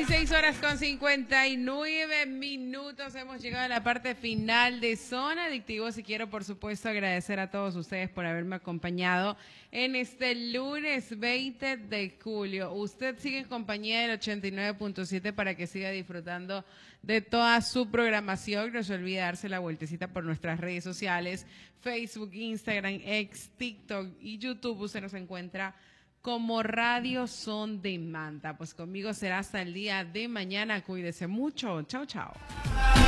16 horas con 59 minutos. Hemos llegado a la parte final de Zona Adictivos y quiero, por supuesto, agradecer a todos ustedes por haberme acompañado en este lunes 20 de julio. Usted sigue en compañía del 89.7 para que siga disfrutando de toda su programación. No se olvide darse la vueltecita por nuestras redes sociales, Facebook, Instagram, X, TikTok y YouTube. Usted nos encuentra como Radio Son de Manta. Pues conmigo será hasta el día de mañana. Cuídese mucho. Chao, chao.